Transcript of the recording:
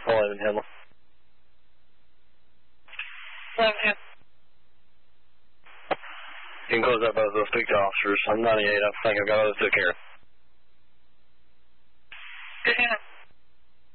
11 Handle. 11 Handle. You can close up both those. Speak to officers. I'm 98. I think I've got others to care. Good hand.